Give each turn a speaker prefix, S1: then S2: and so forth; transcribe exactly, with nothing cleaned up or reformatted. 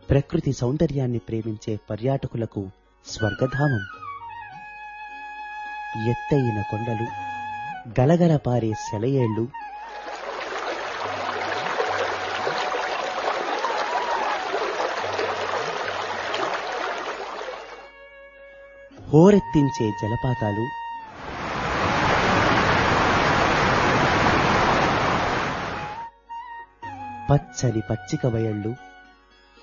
S1: ప్రకృతి సౌందర్యాన్ని ప్రేమించే పర్యాటకులకు స్వర్గధామం. ఎత్తైన కొండలు, గలగల పారే సెలయేళ్లు, హోరెత్తించే జలపాతాలు, పచ్చని పచ్చిక బయళ్ళు,